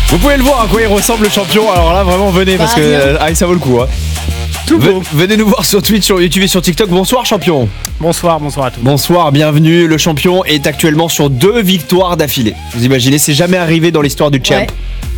Vous pouvez le voir à quoi il ressemble le champion. Alors là, vraiment, venez parce que ça vaut le coup. Hein. Venez nous voir sur Twitch, sur YouTube et sur TikTok. Bonsoir champion. Bonsoir à tous. Bonsoir, bienvenue. Le champion est actuellement sur 2 victoires d'affilée. Vous imaginez, c'est jamais arrivé dans l'histoire du champ. Ouais.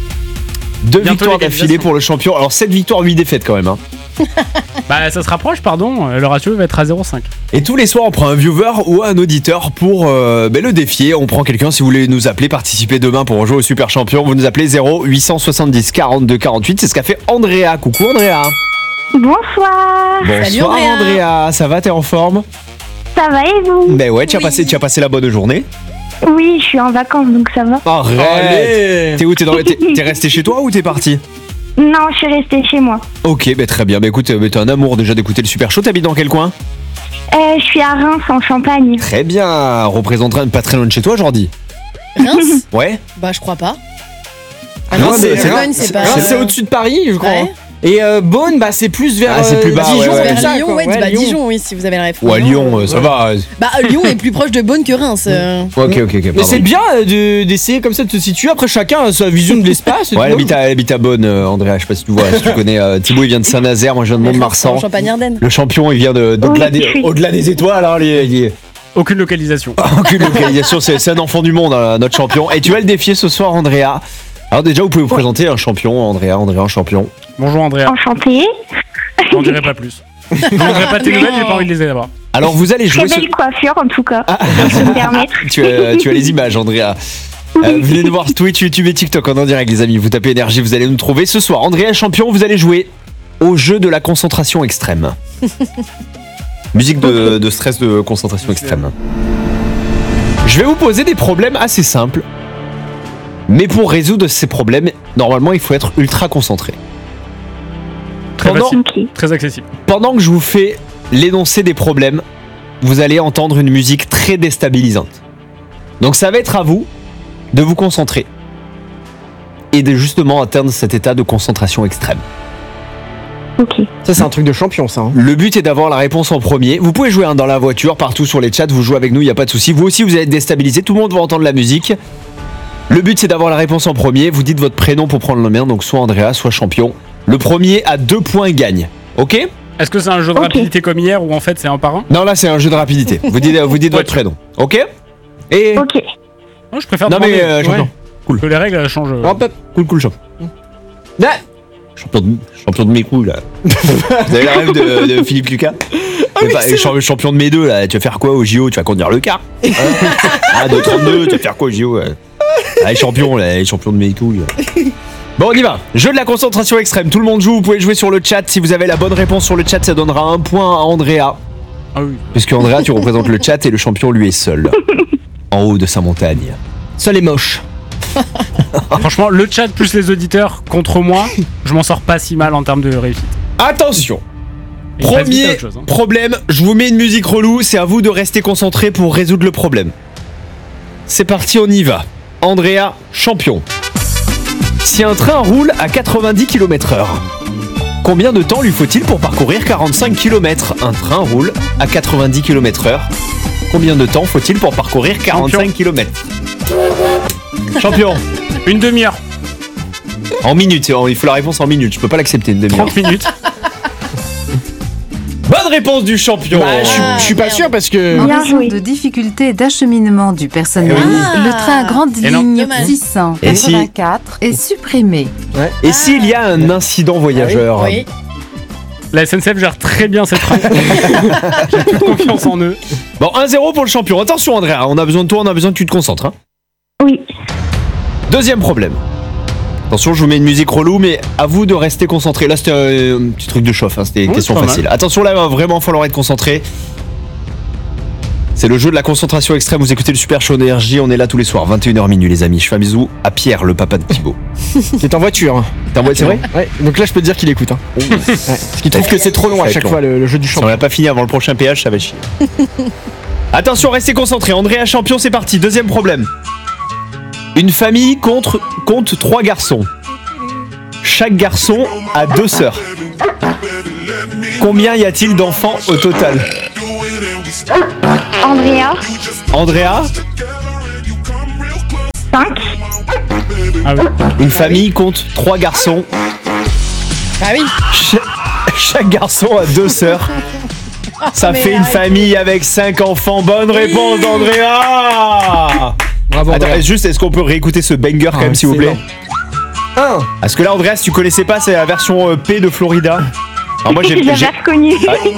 2 victoires d'affilée pour le champion. Alors 7 victoires, 8 défaites quand même. Hein. Ça se rapproche, le ratio va être à 0,5. Et tous les soirs, on prend un viewer ou un auditeur pour le défier. On prend quelqu'un, si vous voulez nous appeler, participer demain pour jouer au Super Champion. Vous nous appelez 0870 42 48. C'est ce qu'a fait Andrea. Coucou Andrea. Bonsoir. Bonsoir Andrea. Ça va, t'es en forme? Ça va et vous? Ben ouais, tu as passé la bonne journée? Oui, je suis en vacances donc ça va. Arrête. T'es où? T'es resté chez toi ou t'es parti? Non, je suis restée chez moi. Ok, très bien. Écoute, t'es un amour déjà d'écouter le Super Show. T'habites dans quel coin? Je suis à Reims en Champagne. Très bien. Représentera pas très loin de chez toi, Jordi. Reims? Ouais. Je crois pas. Reims, c'est au-dessus de Paris, je crois. Ouais. Et Beaune, c'est plus vers c'est plus bas, Dijon, ouais. vers Lyon, Lyon. Dijon, oui, si vous avez la réponse. Ouais, Lyon, ça va. Lyon est plus proche de Beaune que Reims. Ok. Mais c'est bien d'essayer comme ça de se situer. Après, chacun a sa vision de l'espace. Ouais, elle habite à Beaune, Andrea. Je sais pas si tu vois, si tu connais. Thibaut, il vient de Saint-Nazaire, moi je viens de Mont-de-Marsan. Champagne-Ardenne. Le champion, il vient au-delà des étoiles. Alors, Aucune localisation. Aucune localisation, c'est un enfant du monde, notre champion. Et tu vas le défier ce soir, Andrea. Alors déjà, vous pouvez vous présenter un champion, Andrea, un champion. Bonjour Andrea. Enchantée. J'en dirai pas plus. Je n'en dirai pas tes nouvelles, j'ai pas envie de les avoir. Alors vous allez jouer. Très belle coiffure en tout cas. Je peux me permettre. Tu as les images, Andrea. Venez nous voir Twitch, YouTube et TikTok en direct, les amis. Vous tapez énergie, vous allez nous trouver ce soir. Andrea champion, vous allez jouer au jeu de la concentration extrême. Musique de stress de concentration extrême. Je vais vous poser des problèmes assez simples. Mais pour résoudre ces problèmes, normalement, il faut être ultra concentré. Très accessible. Pendant que je vous fais l'énoncé des problèmes, vous allez entendre une musique très déstabilisante. Donc ça va être à vous de vous concentrer et de justement atteindre cet état de concentration extrême. Ok. Ça, c'est un truc de champion, ça. Hein. Le but est d'avoir la réponse en premier. Vous pouvez jouer dans la voiture, partout sur les chats, vous jouez avec nous, il n'y a pas de souci. Vous aussi, vous allez être déstabilisé, tout le monde va entendre la musique. Le but, c'est d'avoir la réponse en premier. Vous dites votre prénom pour prendre le mien, donc soit Andrea, soit champion. Le premier à 2 points gagne. Ok? Est-ce que c'est un jeu de rapidité comme hier ou en fait c'est un par un? Non, là c'est un jeu de rapidité. Vous dites votre prénom. Ok? Et. Ok. Non, je préfère. Non mais champion. Cool. Que les règles changent. Cool champion. Champion de mes coups là. Vous avez la rêve de Philippe Lucas? Champion de mes deux là. Tu vas faire quoi au JO? Tu vas conduire le car? De 32, tu vas faire quoi au JO? Les champions de mes couilles. Bon, on y va. Jeu de la concentration extrême. Tout le monde joue. Vous pouvez jouer sur le chat. Si vous avez la bonne réponse sur le chat, ça donnera 1 point à Andrea. Ah oui. Puisque Andrea, tu représentes le chat et le champion, lui, est seul. En haut de sa montagne. Seul est moche. Franchement, le chat plus les auditeurs contre moi, je m'en sors pas si mal en termes de réussite. Attention. Et Premier problème. Je vous mets une musique relou. C'est à vous de rester concentré pour résoudre le problème. C'est parti, on y va. Andrea, champion. Si un train roule à 90 km/h, combien de temps lui faut-il pour parcourir 45 km? Un train roule à 90 km/h. Combien de temps faut-il pour parcourir 45 km? Champion. Une demi-heure. En minutes, il faut la réponse en minutes. Je peux pas l'accepter, une demi-heure. 30 minutes. Bonne réponse du champion. Je suis pas sûr parce que... En raison de difficultés d'acheminement du personnel, le train à grande ligne 684 est supprimé. Ouais. Et s'il y a un incident voyageur? Oui. La SNCF gère très bien cette train. J'ai toute confiance en eux. Bon, 1-0 pour le champion. Attention Andrea, on a besoin de toi, on a besoin que tu te concentres. Hein. Oui. Deuxième problème. Attention, je vous mets une musique relou, mais à vous de rester concentré. Là, c'était un petit truc de chauffe, hein. C'était une question facile. Attention, là, il va vraiment falloir être concentré. C'est le jeu de la concentration extrême. Vous écoutez le Super Show d'énergie. On est là tous les soirs, 21h minuit, les amis. Je fais un bisou à Pierre, le papa de Thibaut. Il est en voiture. Hein. C'est vrai? Ouais. Donc là, je peux te dire qu'il écoute. Hein. Ouais. Parce qu'il trouve que c'est trop long à chaque fois, le jeu du champion. Si on n'a pas fini avant le prochain PH, ça va chier. Attention, restez concentrés. Andrea champion, c'est parti. Deuxième problème. Une famille compte 3 garçons. Chaque garçon a 2 sœurs. Combien y a-t-il d'enfants au total? Andrea. Andrea? 5. Ah oui. Une famille compte 3 garçons. Bah oui. Chaque garçon a 2 sœurs. Ça Mais fait une arrête. famille avec 5 enfants. Bonne réponse d'Andrea. Bravo, Attends, Andrea. juste, est-ce qu'on peut réécouter ce banger quand même, s'il vous plaît? Parce que là, Andrea, si tu connaissais pas, c'est la version P de Florida. Alors moi, J'avais reconnu.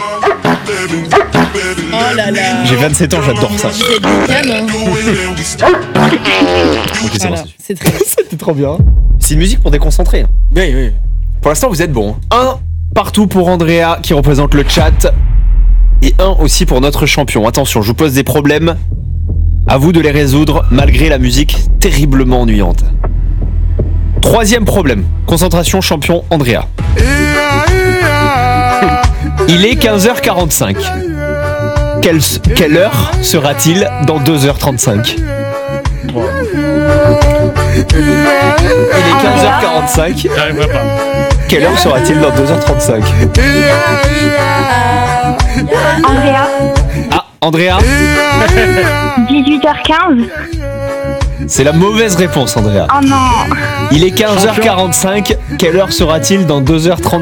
Oh là là. j'ai 27 ans, j'adore ça. Vous êtes mignonne, hein. Ok, c'est bon, Voilà, c'est très bien. c'était trop bien. C'est une musique pour déconcentrer. Oui, oui. Pour l'instant, vous êtes bon. Un partout pour Andrea qui représente le chat. Et un aussi pour notre champion. Attention, je vous pose des problèmes. À vous de les résoudre malgré la musique terriblement ennuyante. 3e problème. Concentration champion Andrea. Il est 15h45. Quelle heure sera-t-il dans 2h35? Il est 15h45. J'arriverai pas. Quelle heure sera-t-il dans 2h35? Andrea, Ah, Andrea, 18h15. c'est la mauvaise réponse, Andrea. Oh non. Il est 15h45. Quelle heure sera-t-il dans 2h35?